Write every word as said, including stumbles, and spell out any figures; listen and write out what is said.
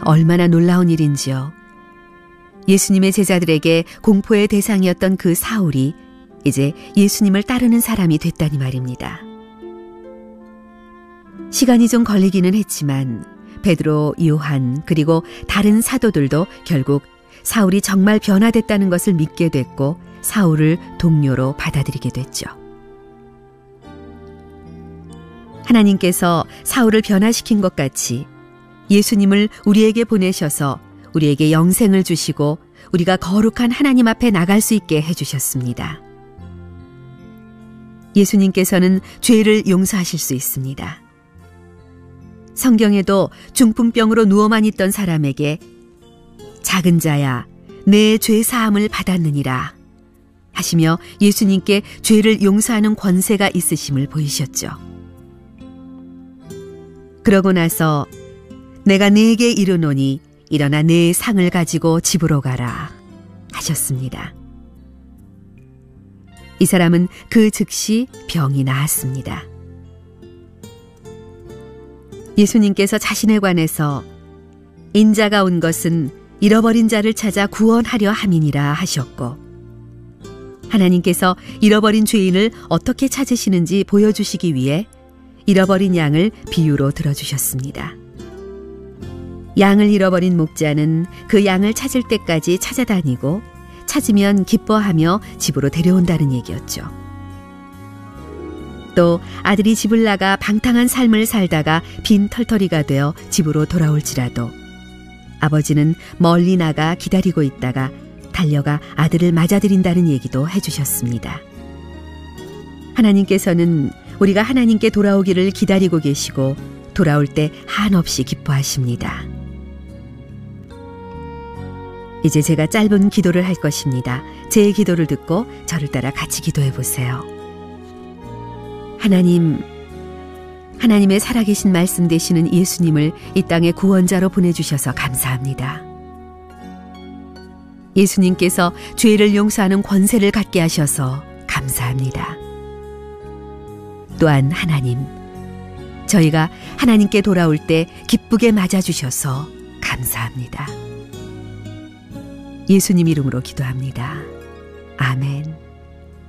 얼마나 놀라운 일인지요. 예수님의 제자들에게 공포의 대상이었던 그 사울이 이제 예수님을 따르는 사람이 됐다니 말입니다. 시간이 좀 걸리기는 했지만 베드로, 요한 그리고 다른 사도들도 결국 사울이 정말 변화됐다는 것을 믿게 됐고 사울을 동료로 받아들이게 됐죠. 하나님께서 사울을 변화시킨 것 같이 예수님을 우리에게 보내셔서 우리에게 영생을 주시고 우리가 거룩한 하나님 앞에 나갈 수 있게 해주셨습니다. 예수님께서는 죄를 용서하실 수 있습니다. 성경에도 중풍병으로 누워만 있던 사람에게 작은 자야 내 죄 사함을 받았느니라 하시며 예수님께 죄를 용서하는 권세가 있으심을 보이셨죠. 그러고 나서 내가 네게 이르노니 일어나 내 상을 가지고 집으로 가라 하셨습니다. 이 사람은 그 즉시 병이 나았습니다. 예수님께서 자신에 관해서 인자가 온 것은 잃어버린 자를 찾아 구원하려 함이니라 하셨고 하나님께서 잃어버린 죄인을 어떻게 찾으시는지 보여주시기 위해 잃어버린 양을 비유로 들어주셨습니다. 양을 잃어버린 목자는 그 양을 찾을 때까지 찾아다니고 찾으면 기뻐하며 집으로 데려온다는 얘기였죠. 또 아들이 집을 나가 방탕한 삶을 살다가 빈털터리가 되어 집으로 돌아올지라도 아버지는 멀리 나가 기다리고 있다가 달려가 아들을 맞아들인다는 얘기도 해주셨습니다. 하나님께서는 우리가 하나님께 돌아오기를 기다리고 계시고 돌아올 때 한없이 기뻐하십니다. 이제 제가 짧은 기도를 할 것입니다. 제 기도를 듣고 저를 따라 같이 기도해 보세요. 하나님, 하나님의 살아계신 말씀 되시는 예수님을 이 땅에 구원자로 보내주셔서 감사합니다. 예수님께서 죄를 용서하는 권세를 갖게 하셔서 감사합니다. 또한 하나님, 저희가 하나님께 돌아올 때 기쁘게 맞아주셔서 감사합니다. 예수님 이름으로 기도합니다.